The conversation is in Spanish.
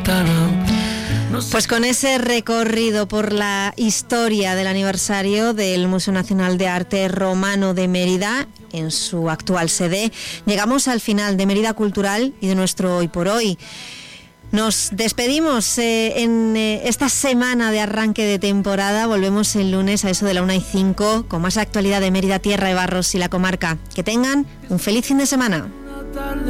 Pues con ese recorrido por la historia del aniversario del Museo Nacional de Arte Romano de Mérida, en su actual sede, llegamos al final de Mérida Cultural y de nuestro Hoy por Hoy. Nos despedimos en esta semana de arranque de temporada. Volvemos el lunes a eso de la 1:05 con más actualidad de Mérida, Tierra de Barros y la comarca. Que tengan un feliz fin de semana.